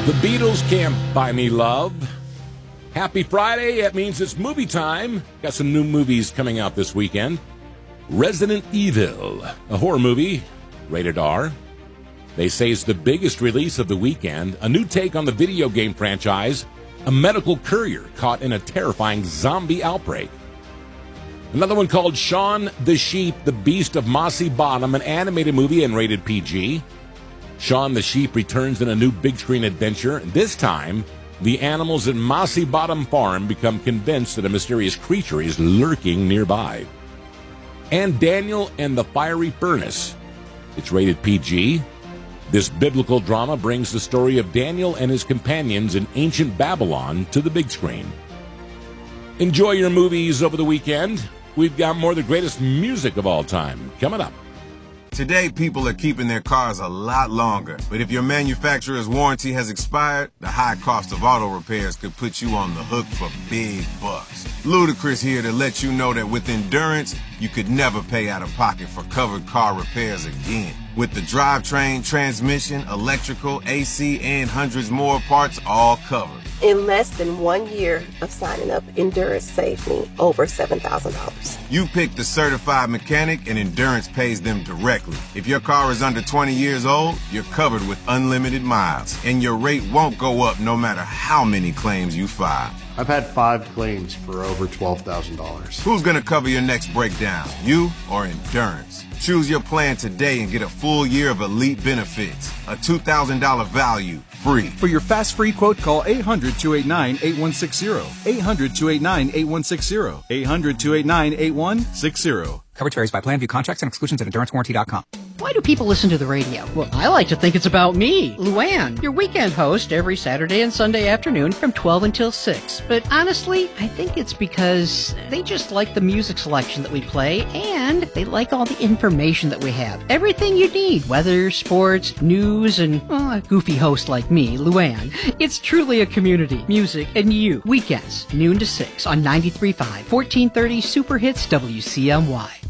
The Beatles Can't Buy Me Love. Happy Friday. That means it's movie time. Got some new movies coming out this weekend. Resident Evil, a horror movie, rated R. They say it's the biggest release of the weekend. A new take on the video game franchise. A medical courier caught in a terrifying zombie outbreak. Another one called Shaun the Sheep, the Beast of Mossy Bottom, an animated movie and rated PG. Shaun the Sheep returns in a new big-screen adventure. This time, the animals at Mossy Bottom Farm become convinced that a mysterious creature is lurking nearby. And Daniel and the Fiery Furnace. It's rated PG. This biblical drama brings the story of Daniel and his companions in ancient Babylon to the big screen. Enjoy your movies over the weekend. We've got more of the greatest music of all time coming up. Today, people are keeping their cars a lot longer. But if your manufacturer's warranty has expired, the high cost of auto repairs could put you on the hook for big bucks. Ludacris here to let you know that with Endurance, you could never pay out of pocket for covered car repairs again. With the drivetrain, transmission, electrical, AC, and hundreds more parts all covered. In less than 1 year of signing up, Endurance saved me over $7,000. You pick the certified mechanic and Endurance pays them directly. If your car is under 20 years old, you're covered with unlimited miles. And your rate won't go up no matter how many claims you file. I've had 5 claims for over $12,000. Who's going to cover your next breakdown, you or Endurance? Choose your plan today and get a full year of elite benefits. A $2,000 value, free. For your fast free quote, call 800-289-8160. 800-289-8160. 800-289-8160. Coverage varies by plan. View contracts and exclusions at EnduranceWarranty.com. Why do people listen to the radio? Well, I like to think it's about me, Luann, your weekend host every Saturday and Sunday afternoon from 12 until 6. But honestly, I think it's because they just like the music selection that we play, and they like all the information that we have. Everything you need, weather, sports, news, and a goofy host like me, Luann. It's truly a community, music, and you. Weekends, noon to 6 on 93.5, 1430 Super Hits WCMY.